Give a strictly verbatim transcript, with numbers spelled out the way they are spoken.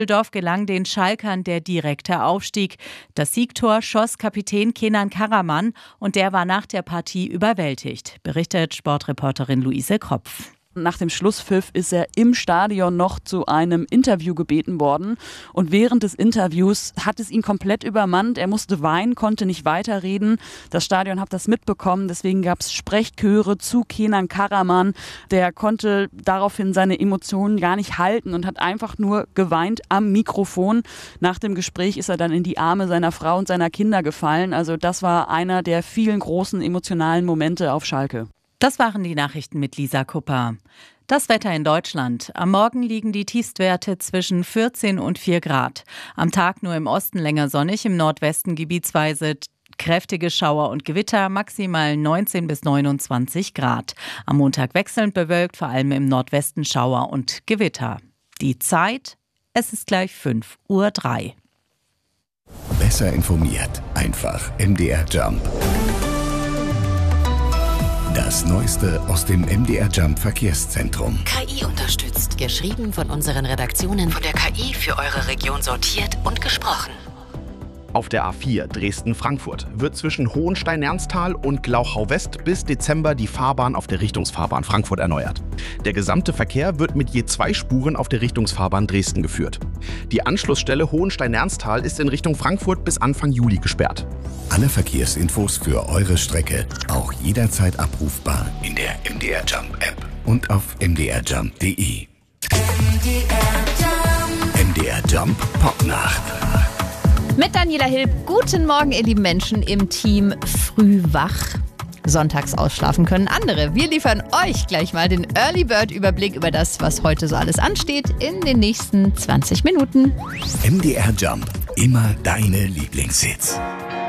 Düsseldorf gelang den Schalkern der direkte Aufstieg. Das Siegtor schoss Kapitän Kenan Karaman und der war nach der Partie überwältigt, berichtet Sportreporterin Luise Kropf. Nach dem Schlusspfiff ist er im Stadion noch zu einem Interview gebeten worden. Und während des Interviews hat es ihn komplett übermannt. Er musste weinen, konnte nicht weiterreden. Das Stadion hat das mitbekommen. Deswegen gab es Sprechchöre zu Kenan Karaman. Der konnte daraufhin seine Emotionen gar nicht halten und hat einfach nur geweint am Mikrofon. Nach dem Gespräch ist er dann in die Arme seiner Frau und seiner Kinder gefallen. Also das war einer der vielen großen emotionalen Momente auf Schalke. Das waren die Nachrichten mit Lisa Kupper. Das Wetter in Deutschland. Am Morgen liegen die Tiefstwerte zwischen vierzehn und vier Grad. Am Tag nur im Osten länger sonnig, im Nordwesten gebietsweise kräftige Schauer und Gewitter, maximal neunzehn bis neunundzwanzig Grad. Am Montag wechselnd bewölkt, vor allem im Nordwesten Schauer und Gewitter. Die Zeit? Es ist gleich fünf Uhr drei. Besser informiert. Einfach M D R Jump. Das Neueste aus dem M D R Jump Verkehrszentrum. K I unterstützt. Geschrieben von unseren Redaktionen von der K I für eure Region sortiert und gesprochen. Auf der A vier Dresden-Frankfurt wird zwischen Hohenstein-Ernsthal und Glauchau-West bis Dezember die Fahrbahn auf der Richtungsfahrbahn Frankfurt erneuert. Der gesamte Verkehr wird mit je zwei Spuren auf der Richtungsfahrbahn Dresden geführt. Die Anschlussstelle Hohenstein-Ernsthal ist in Richtung Frankfurt bis Anfang Juli gesperrt. Alle Verkehrsinfos für eure Strecke auch jederzeit abrufbar in der M D R Jump App und auf m d r jump punkt d e. M D R Jump Popnacht. Mit Daniela Hilb. Guten Morgen, ihr lieben Menschen im Team Frühwach. Sonntags ausschlafen können andere. Wir liefern euch gleich mal den Early Bird Überblick über das, was heute so alles ansteht, in den nächsten zwanzig Minuten. M D R Jump. Immer deine Lieblingshits.